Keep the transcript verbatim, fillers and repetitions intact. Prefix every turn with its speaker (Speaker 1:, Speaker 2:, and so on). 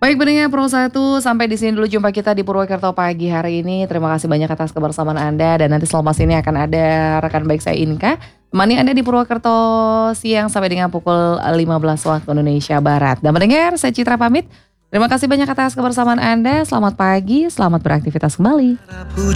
Speaker 1: Baik pendengar Pro satu, sampai di sini dulu jumpa kita di Purwokerto pagi hari ini. Terima kasih banyak atas kebersamaan Anda dan nanti selepas ini akan ada rekan baik saya Inka temani Anda di Purwokerto siang sampai dengan pukul lima belas waktu Indonesia Barat. Dan pendengar, saya Citra pamit. Terima kasih banyak atas kebersamaan Anda. Selamat pagi, selamat beraktivitas kembali.